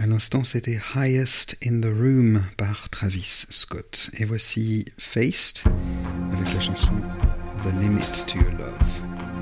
À l'instant, c'était Highest in the Room par Travis Scott. Et voici Faced avec la chanson The Limit to Your Love.